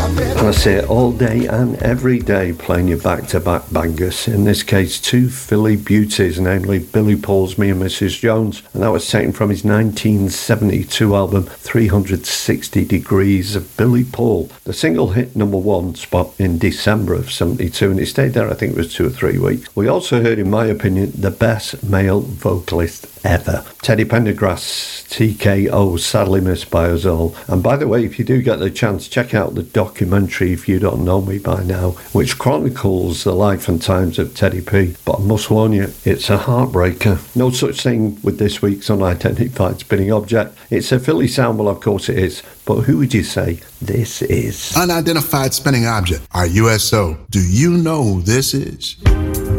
And I say it all day and every day, playing you back-to-back bangers. In this case, two Philly beauties, namely Billy Paul's Me and Mrs. Jones, and that was taken from his 1972 album 360 Degrees of Billy Paul. The single hit #1 spot in December of 72, and it stayed there, I think it was 2 or 3 weeks. We also heard, in my opinion, the best male vocalist ever, Teddy Pendergrass, TKO, sadly missed by us all. And by the way, if you do get the chance, check out the documentary, If You Don't Know Me By Now, which chronicles the life and times of Teddy P. But I must warn you, it's a heartbreaker. No such thing with this week's unidentified spinning object. It's a Philly sound, well of course it is, but who would you say this is? Unidentified spinning object, our USO. Do you know who this is?